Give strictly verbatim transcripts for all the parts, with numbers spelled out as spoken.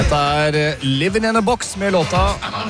Dette er Living in a Box med låta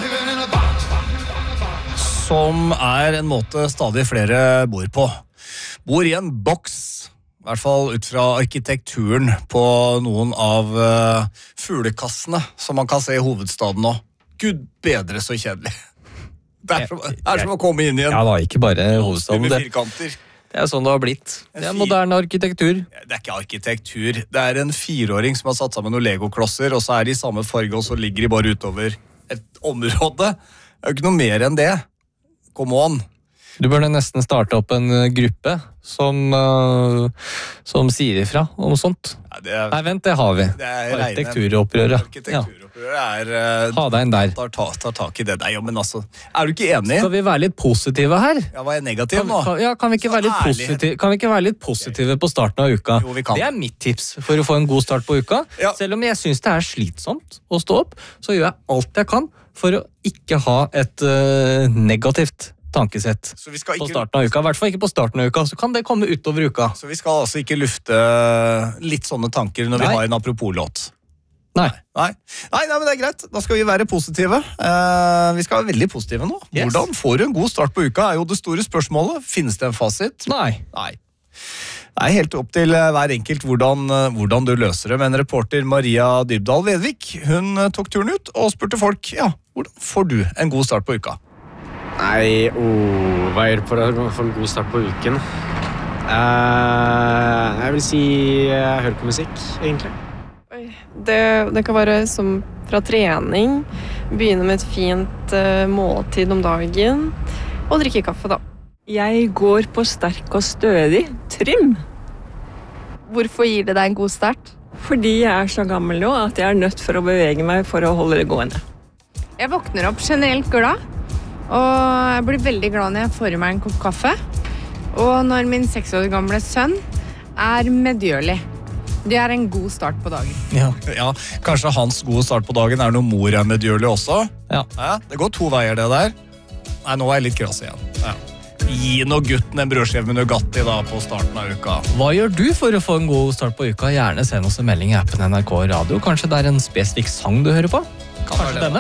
som er en måte stadig flere bor på. Bor i en boks, i hvert fall ut fra arkitekturen på noen av uh, fuglekassene som man kan se i hovedstaden nå. Gud bedre så kjedelig. Det er som, det er som å komme inn i en... Ja, da, ikke bare hovedstaden. Med Det, firkanter. det er sånn det har blitt. Det er moderne arkitektur. Det er ikke arkitektur. Det er en fireåring som har satt sammen noen legoklosser, og så er de i samme farge, og så ligger de bare utover et område. Det er jo ikke noe mer enn det. Come on. Du burde nesten starte opp en gruppe som, uh, som sier ifra om sånt. Ja, det er, Nei, vent, det har vi. det er Arkitekturopprøret. Arkitekturopprøret er... Uh, Ha deg inn der. tar, tar, tar tak i det. Nei, ja, men altså, er du ikke enig? Skal vi være litt positive her? Ja, hva er negativ Kan, nå? kan, ja, kan, vi ikke være litt Ærlighet. positive, kan vi ikke være litt positive på starten av uka? Jo, vi kan. Det er mitt tips for å få en god start på uka. Ja. Selv om jeg synes det er slitsomt å stå opp, så gjør jeg alt jeg kan for å ikke ha et uh, negativt tankesett Så vi skal på ikke... starten av uka. I hvert fall ikke på starten av uka, så kan det komme utover uka. Så vi skal altså ikke lufte litt sånne tanker når Nei. vi har en apropos-låt. Nei. Nei. Nei, nei, men det er greit. Da skal vi være positive. Eh, vi skal være veldig positive nå. Yes. Hvordan får du en god start på uka, er jo det store spørsmålet. Finnes det en fasit? Nei. Nei. Det er helt opp til hver enkelt hvordan, hvordan du løser det. Men reporter Maria Dybdahl Vedvik, hun tok turen ut og spurte folk, ja, hvordan får du en god start på uka? Nei, oh, hva gjør du for å få en god start på uken? Uh, jeg vil si jeg hører på musikk, egentlig. Oi, det, det kan være som fra trening, begynne med et fint uh, måltid om dagen, og drikke kaffe da. Jeg går på sterk og stødig trim. Hvorfor gir det deg en god start? Fordi jeg er så gammel nå at jeg er nødt for å bevege meg for å holde det gående. Jeg våkner opp generelt glad, og jeg blir veldig glad når jeg får i meg en kopp kaffe. Og når min seks år gamle sønn er medgjørlig. Det er en god start på dagen. Ja. ja, kanskje hans gode start på dagen er når mor er medgjørlig også. Ja. Ja, det går to veier det der. Nei, nå er jeg litt krass igjen. Ja. Gi nå gutten en brødskive med Nugatti da på starten av uka. Hva gjør du for å få en god start på uka? Gjerne send oss en melding i appen N R K Radio. Kanskje det er en spesifikk sang du hører på? Kan være Kanskje det, denne?